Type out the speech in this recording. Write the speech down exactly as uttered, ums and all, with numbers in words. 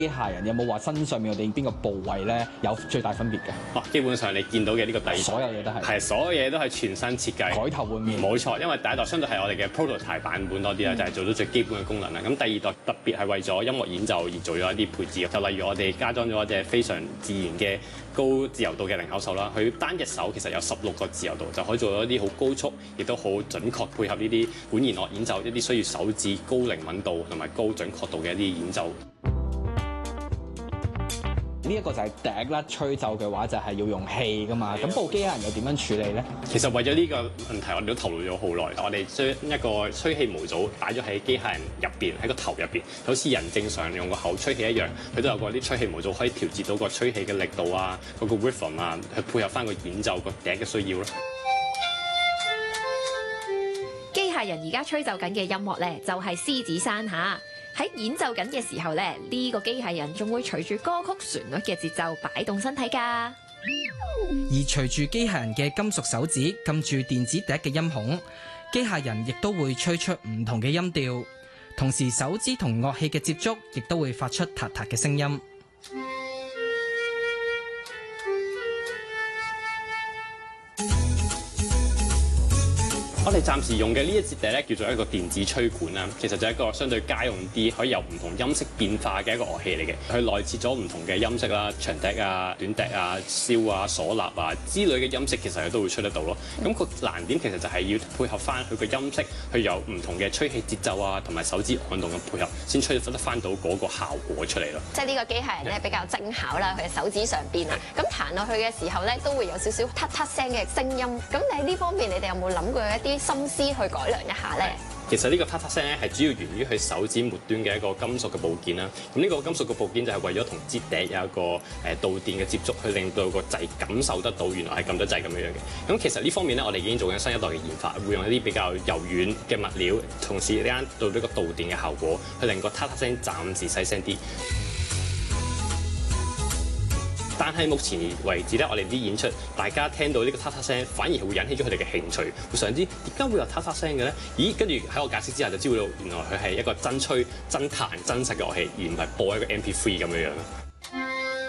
機械人有冇話身上面我哋邊個部位咧有最大分別嘅？ 哦，基本上你見到嘅呢個第二代， 所有嘢都係係所有嘢都係全新設計， 改頭換面。 冇錯，因為第一代相對係我哋嘅 prototype 版本多啲啦，嗯、就係做到最基本嘅功能啦。咁第二代特別係為咗音樂演奏而做咗一啲配置，就例如我哋加裝咗一隻非常自然嘅高自由度嘅零口手啦，佢單隻手其實有十六個自由度，就可以做到一啲好高速，亦都好準確配合呢啲管弦樂演奏一啲需要手指高靈敏度同埋高準確度嘅一啲演奏。 呢一個就係笛啦，吹奏嘅話就係要用氣噶嘛。咁部機械人又點樣處理咧？ 其實為咗呢個問題，我哋都討論咗好耐。我哋將一個吹氣模組擺咗喺機械人入邊，喺個頭入邊，好似人正常用個口吹氣一樣，佢都有個啲吹氣模組可以調節到個吹氣嘅力度啊，嗰個 rhythm 啊，去配合翻個演奏個笛嘅需要咯。 機械人而家吹奏緊嘅音樂咧，就係獅子山下。喺演奏緊嘅時候咧，呢個機械人仲會隨住歌曲旋律嘅節奏擺動身體㗎。 而隨住機械人嘅金屬手指撳住電子笛嘅音孔，機械人亦都會吹出唔同嘅音調，同時手指同樂器嘅接觸亦都會發出嗒嗒嘅聲音。 我哋暫時用嘅呢一節笛咧，叫做一個電子吹管啦。其實就係一個相對家用啲，可以由唔同音色變化嘅一個樂器嚟嘅。佢內置咗唔同嘅音色啦，長笛啊、短笛啊、簫啊、嗩吶啊之類嘅音色，其實佢都會吹得到咯。咁個難點其實就係要配合翻佢個音色，去有唔同嘅吹氣節奏啊，同埋手指按動嘅配合，先吹得翻到嗰個效果出嚟咯。 即係呢個機械人咧比較精巧啦，佢嘅手指上邊啊，咁彈落去嘅時候咧都會有少少嗒嗒聲嘅聲音。咁喺呢方面，你哋有冇諗過一啲心思去改良一下咧？ 其實呢個嗒嗒聲咧係主要源於佢手指末端嘅一個金屬嘅部件啦。咁呢個金屬嘅部件就係為咗同支笛有一個誒導電嘅接觸，去令到個掣感受得到原來係撳咗掣咁樣樣嘅。咁其實呢方面咧，我哋已經做緊新一代嘅研發，會用一啲比較柔軟嘅物料，同時呢間到呢個導電嘅效果，去令個嗒嗒聲暫時細聲啲。但係目前為止咧，我哋啲演出，大家聽到呢個嗒嗒聲，反而係會引起咗佢哋嘅興趣，會想知點解會有嗒嗒聲嘅咧？咦，跟住喺我解釋之下就知道，原來佢係一個真吹、真彈、真實嘅樂器，而唔係播一個 M P 三咁樣樣。